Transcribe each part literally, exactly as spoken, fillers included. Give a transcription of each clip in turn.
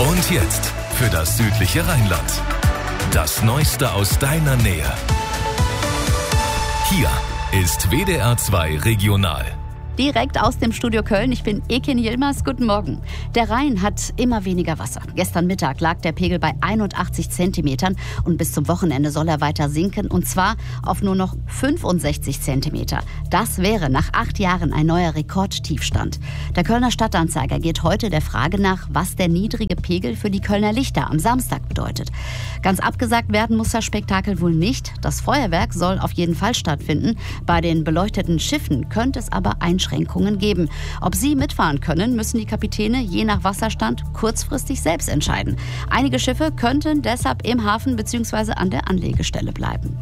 Und jetzt für das südliche Rheinland. Das Neueste aus deiner Nähe. Hier ist W D R zwei Regional. Direkt aus dem Studio Köln. Ich bin Ekin Yilmaz. Guten Morgen. Der Rhein hat immer weniger Wasser. Gestern Mittag lag der Pegel bei einundachtzig Zentimetern und bis zum Wochenende soll er weiter sinken und zwar auf nur noch fünfundsechzig Zentimeter. Das wäre nach acht Jahren ein neuer Rekordtiefstand. Der Kölner Stadtanzeiger geht heute der Frage nach, was der niedrige Pegel für die Kölner Lichter am Samstag bedeutet. Ganz abgesagt werden muss das Spektakel wohl nicht. Das Feuerwerk soll auf jeden Fall stattfinden. Bei den beleuchteten Schiffen könnte es aber Einschränkungen geben. Ob sie mitfahren können, müssen die Kapitäne je nach Wasserstand kurzfristig selbst entscheiden. Einige Schiffe könnten deshalb im Hafen bzw. an der Anlegestelle bleiben.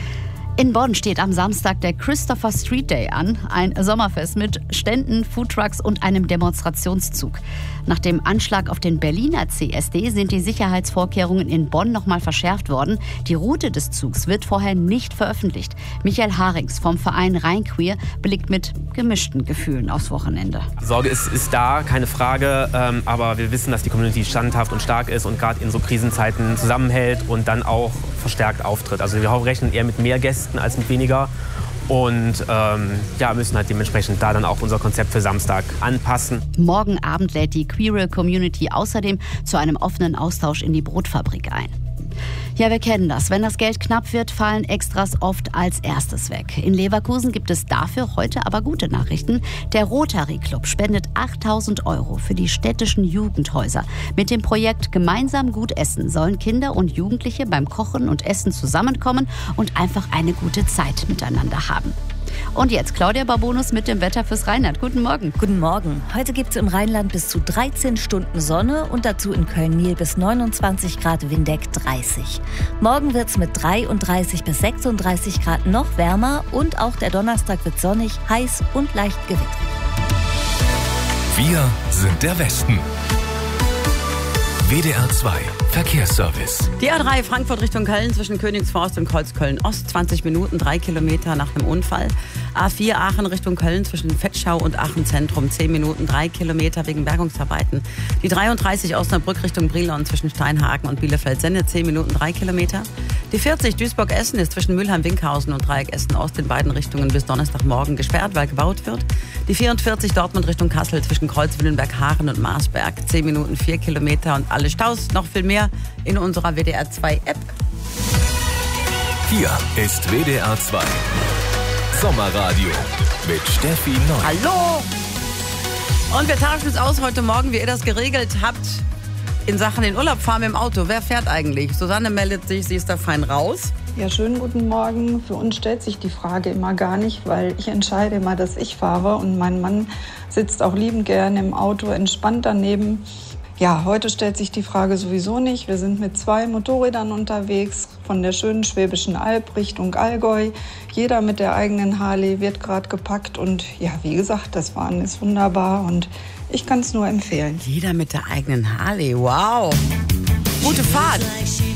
In Bonn steht am Samstag der Christopher Street Day an, ein Sommerfest mit Ständen, Foodtrucks und einem Demonstrationszug. Nach dem Anschlag auf den Berliner C S D sind die Sicherheitsvorkehrungen in Bonn nochmal verschärft worden. Die Route des Zugs wird vorher nicht veröffentlicht. Michael Harings vom Verein Rheinqueer blickt mit gemischten Gefühlen aufs Wochenende. Die Sorge ist, ist da, keine Frage, ähm, aber wir wissen, dass die Community standhaft und stark ist und gerade in so Krisenzeiten zusammenhält und dann auch verstärkt auftritt. Also wir rechnen eher mit mehr Gästen als mit weniger und ähm, ja, müssen halt dementsprechend da dann auch unser Konzept für Samstag anpassen. Morgen Abend lädt die Queer Community außerdem zu einem offenen Austausch in die Brotfabrik ein. Ja, wir kennen das. Wenn das Geld knapp wird, fallen Extras oft als erstes weg. In Leverkusen gibt es dafür heute aber gute Nachrichten. Der Rotary Club spendet achttausend Euro für die städtischen Jugendhäuser. Mit dem Projekt Gemeinsam gut essen sollen Kinder und Jugendliche beim Kochen und Essen zusammenkommen und einfach eine gute Zeit miteinander haben. Und jetzt Claudia Barbonus mit dem Wetter fürs Rheinland. Guten Morgen. Guten Morgen. Heute gibt es im Rheinland bis zu dreizehn Stunden Sonne und dazu in Köln-Niel bis neunundzwanzig Grad, Windeck dreißig. Morgen wird es mit dreiunddreißig bis sechsunddreißig Grad noch wärmer und auch der Donnerstag wird sonnig, heiß und leicht gewittrig. Wir sind der Westen. W D R zwei Verkehrsservice. Die A drei Frankfurt Richtung Köln zwischen Königsforst und Kreuzköln-Ost, zwanzig Minuten, drei Kilometer nach dem Unfall. A vier Aachen Richtung Köln zwischen Vetschau und Aachen Zentrum, zehn Minuten, drei Kilometer wegen Bergungsarbeiten. Die dreiunddreißig Osnabrück Richtung Brilon zwischen Steinhagen und Bielefeld-Senne, zehn Minuten, drei Kilometer. Die vierzig Duisburg-Essen ist zwischen Mülheim-Winkhausen und Dreieck Essen-Ost in beiden Richtungen bis Donnerstagmorgen gesperrt, weil gebaut wird. Die vierundvierzig Dortmund Richtung Kassel zwischen Kreuzwillenberg-Haaren und Marsberg, zehn Minuten, vier Kilometer und alle Staus, noch viel mehr in unserer W D R zwei App. Hier ist W D R zwei Sommerradio mit Steffi Neu. Hallo! Und wir tauschen es aus heute Morgen, wie ihr das geregelt habt in Sachen den Urlaub fahren im Auto. Wer fährt eigentlich? Susanne meldet sich, sie ist da fein raus. Ja, schönen guten Morgen. Für uns stellt sich die Frage immer gar nicht, weil ich entscheide immer, dass ich fahre und mein Mann sitzt auch liebend gerne im Auto, entspannt daneben. Ja, heute stellt sich die Frage sowieso nicht. Wir sind mit zwei Motorrädern unterwegs, von der schönen Schwäbischen Alb Richtung Allgäu. Jeder mit der eigenen Harley wird gerade gepackt und ja, wie gesagt, das Fahren ist wunderbar und ich kann es nur empfehlen. Jeder mit der eigenen Harley, wow. Gute Fahrt.